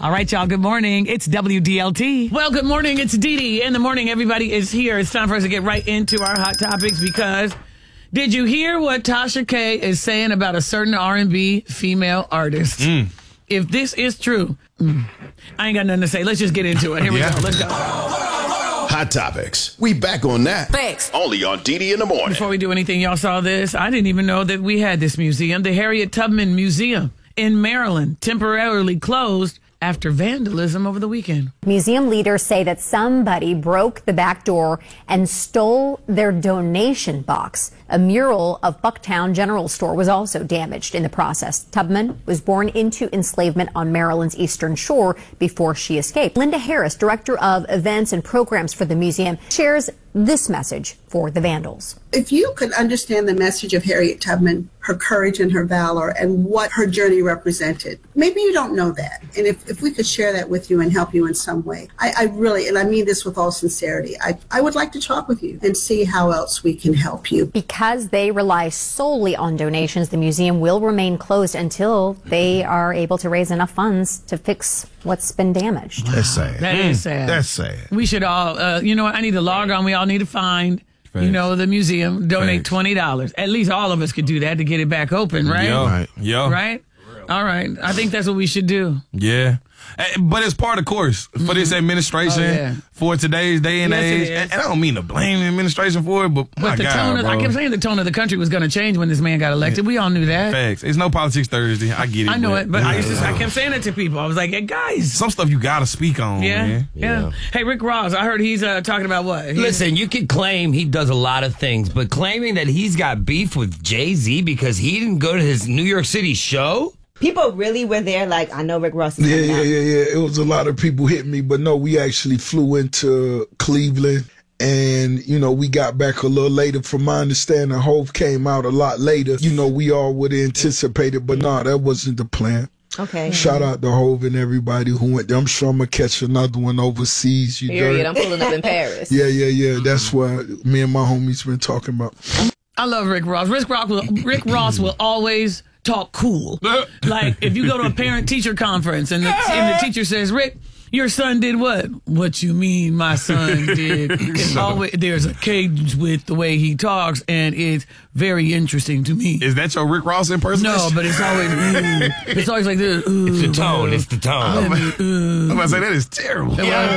All right, y'all. Good morning. It's WDLT. Well, good morning. It's Dee Dee. In the morning, everybody is here. It's time for us to get right into our hot topics because did you hear what Tasha K is saying about a certain R&B female artist? If this is true, I ain't got nothing to say. Let's just get into it. Here we go. Let's go. Hot topics. We back on that. Thanks. Only on Dee Dee in the morning. Before we do anything, y'all saw this. I didn't even know that we had this museum. The Harriet Tubman Museum in Maryland temporarily closed after vandalism over the weekend. Museum leaders say that somebody broke the back door and stole their donation box. A mural of Bucktown General Store was also damaged in the process. Tubman was born into enslavement on Maryland's Eastern Shore before she escaped. Linda Harris, director of events and programs for the museum, shares this message for the vandals. If you could understand the message of Harriet Tubman, her courage and her valor, and what her journey represented, maybe you don't know that. And if we could share that with you and help you in some way, I really, and I mean this with all sincerity, I would like to talk with you and see how else we can help you. Because they rely solely on donations, the museum will remain closed until they are able to raise enough funds to fix what's been damaged. That's sad. That is sad. That's sad. We should all, you know what, I need to log on. We all need to find, Thanks. you know, the museum, donate Thanks. $20. At least all of us could do that to get it back open, right? Yeah. Right? All right. I think that's what we should do. Yeah. But it's part of course for this administration, for today's day and age. And I don't mean to blame the administration for it, but my the God, tone of, bro. I kept saying the tone of the country was going to change when this man got elected. We all knew that. Facts. It's no politics Thursday. I get it. I know it, but I kept saying it to people. I was like, hey, guys. Some stuff you got to speak on, man. Yeah. Hey, Rick Ross, I heard he's talking about what? Listen, you could claim he does a lot of things, but claiming that he's got beef with Jay-Z because he didn't go to his New York City show? People really were there like, I know Rick Ross is coming out. Yeah. It was a lot of people hitting me, but no, we actually flew into Cleveland and, you know, we got back a little later. From my understanding, Hove came out a lot later. You know, we all would have anticipated, but no, that wasn't the plan. Okay. Shout out to Hove and everybody who went there. I'm sure I'm going to catch another one overseas. Period. I'm pulling up in Paris. Yeah. That's what me and my homies been talking about. I love Rick Ross. Rick Ross will always talk cool. Like if you go to a parent-teacher conference and the teacher says, Rick, your son did what? What you mean my son did? It's always, there's a cadence with the way he talks, and it's very interesting to me. Is that your Rick Ross impersonation? No, but it's always like this. It's the tone. It's the tone. I'm about to say, that is terrible.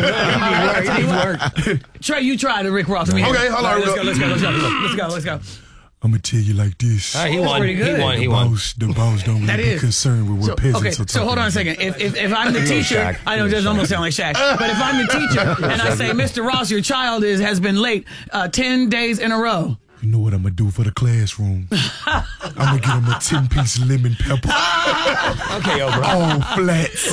Trey, you try the Rick Ross. Okay, hold on. Let's go. I'm going to tell you like this. He won. pretty good. He won. The boss don't really be concerned with what peasants are talking So hold on a second. If I'm the teacher, I know it doesn't almost sound like Shaq, but if I'm the teacher and I say, Mr. Ross, your child has been late 10 days in a row. You know what I'm going to do for the classroom? I'm going to get them a 10-piece lemon pepper. Okay, bro. All flats.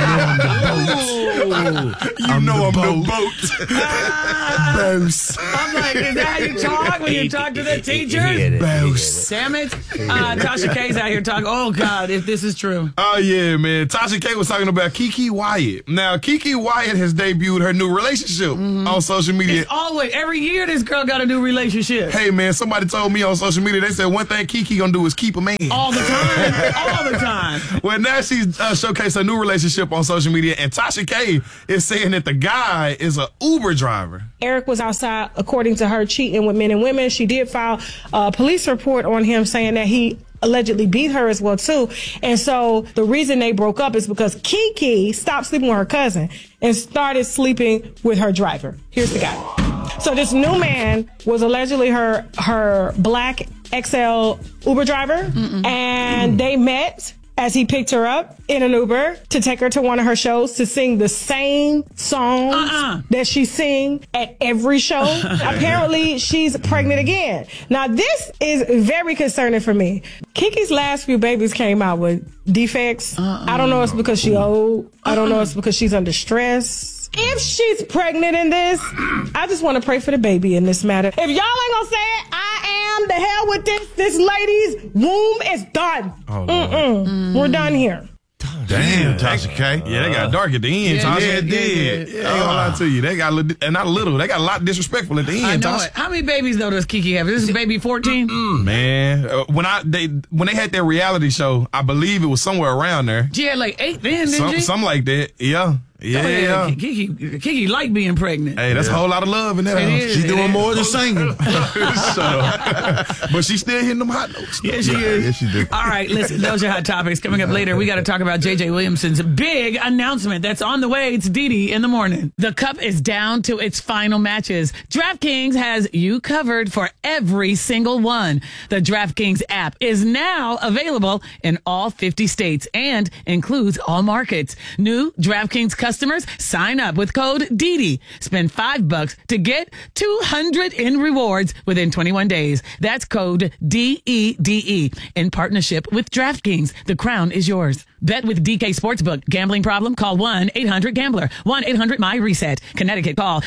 You know I'm the boat. Boss. I'm like, is that how you talk when you talk to the teachers? Boss. Damn it. Tasha K's out here talking. Oh, God, if this is true. Oh, yeah, man. Tasha K was talking about Keke Wyatt. Now, Keke Wyatt has debuted her new relationship on social media. It's always, every year this girl got a new relationship. Hey, man, somebody told me on social media, they said one thing Keke gonna do is keep a man. All the time. All the time. Well, now she's showcased her new relationship on social media, and Tasha K is saying that the guy is an Uber driver. Eric was outside, according to her, cheating with men and women. She did file a police report on him saying that he allegedly beat her as well, too. And so the reason they broke up is because Keke stopped sleeping with her cousin and started sleeping with her driver. Here's the guy. So this new man was allegedly her black XL Uber driver, and they met as he picked her up in an Uber to take her to one of her shows to sing the same songs that she sing at every show. Apparently, she's pregnant again. Now, this is very concerning for me. Keke's last few babies came out with defects. I don't know if it's because she's old. I don't know if it's because she's under stress. If she's pregnant in this, I just want to pray for the baby in this matter. If y'all ain't gonna say it, I am. The hell with this. This lady's womb is done. We're done here. Done. Damn, Tasha K. Yeah, they got dark at the end, Tasha. Yeah, It did. Yeah, ain't gonna lie to you. They got not a little. They got a lot disrespectful at the end, I know Tasha. it. How many babies though does Kiki have? This is baby 14. Man, when they had their reality show, I believe it was somewhere around there. She had like 8 then, didn't she? Something like that. Yeah. Yeah. Kiki like being pregnant. Hey, that's a whole lot of love in that house. She's doing more than singing. But she's still hitting them hot notes. Yeah, she is. Yes, she do. All right, listen, those are hot topics. Coming up later, we got to talk about J.J. Williamson's big announcement that's on the way. It's Didi in the morning. The Cup is down to its final matches. DraftKings has you covered for every single one. The DraftKings app is now available in all 50 states and includes all markets. New DraftKings customers sign up with code DIDI. Spend $5 to get $200 in rewards within 21 days. That's code DEDE in partnership with DraftKings. The crown is yours. Bet with DK Sportsbook. Gambling problem? Call 1-800-GAMBLER. 1-800-MY-RESET. Connecticut, call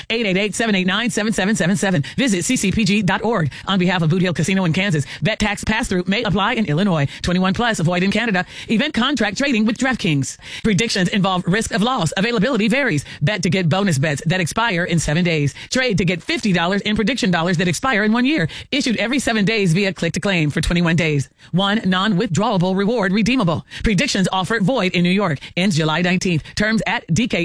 888-789-7777. Visit ccpg.org. On behalf of Boot Hill Casino in Kansas, bet tax pass-through may apply in Illinois. 21 plus, void in Canada. Event contract trading with DraftKings. Predictions involve risk of loss. Availability varies. Bet to get bonus bets that expire in 7 days. Trade to get $50 in prediction dollars that expire in 1 year. Issued every 7 days via click to claim for 21 days. One non-withdrawable reward redeemable. Predictions offer void in New York. Ends July 19th. Terms at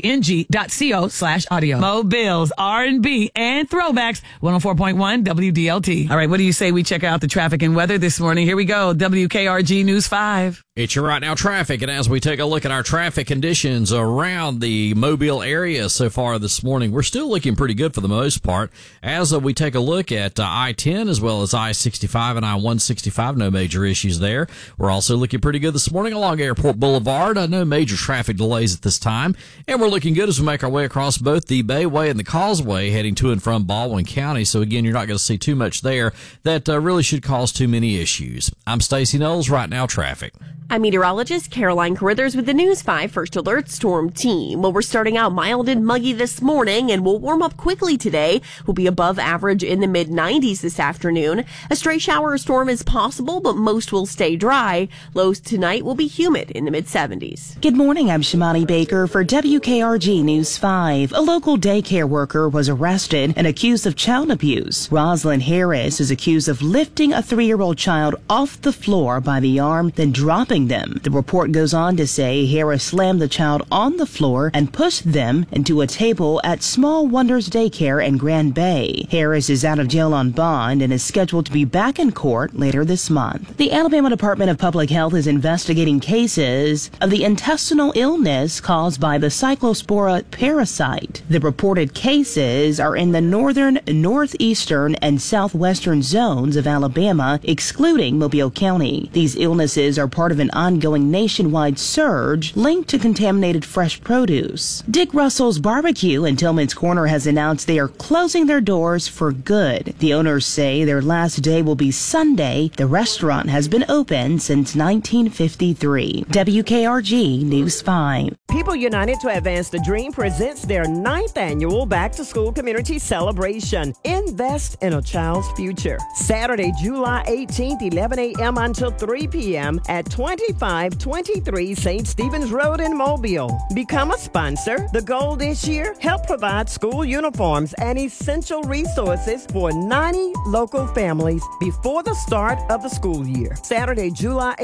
dkng.co/audio. Mobiles, R&B, and throwbacks. 104.1 WDLT. All right, what do you say we check out the traffic and weather this morning? Here we go. WKRG News 5. It's your Right Now traffic, and as we take a look at our traffic conditions around the Mobile area so far this morning, we're still looking pretty good for the most part. As we take a look at I-10 as well as I-65 and I-165, no major issues there. We're also looking pretty good this morning along Airport Boulevard. No major traffic delays at this time, and we're looking good as we make our way across both the Bayway and the Causeway heading to and from Baldwin County. So again, you're not going to see too much there that really should cause too many issues. I'm Stacey Knowles, Right Now traffic. I'm meteorologist Caroline Carruthers with the News 5 First Alert Storm Team. Well, we're starting out mild and muggy this morning, and we'll warm up quickly today. We'll be above average in the mid-90s this afternoon. A stray shower or storm is possible, but most will stay dry. Lows tonight will be humid in the mid-70s. Good morning, I'm Shimani Baker for WKRG News 5. A local daycare worker was arrested and accused of child abuse. Rosalind Harris is accused of lifting a 3-year-old child off the floor by the arm, then dropping them. The report goes on to say Harris slammed the child on the floor and pushed them into a table at Small Wonders Daycare in Grand Bay. Harris is out of jail on bond and is scheduled to be back in court later this month. The Alabama Department of Public Health is investigating cases of the intestinal illness caused by the Cyclospora parasite. The reported cases are in the northern, northeastern, and southwestern zones of Alabama, excluding Mobile County. These illnesses are part of an ongoing nationwide surge linked to contaminated fresh produce. Dick Russell's Barbecue in Tillman's Corner has announced they are closing their doors for good. The owners say their last day will be Sunday. The restaurant has been open since 1953. WKRG News 5. People United to Advance the Dream presents their 9th annual Back to School Community Celebration. Invest in a child's future. Saturday, July 18th, 11 a.m. until 3 p.m. at 2523 St. Stephen's Road in Mobile. Become a sponsor. The goal this year, help provide school uniforms and essential resources for 90 local families before the start of the school year. Saturday, July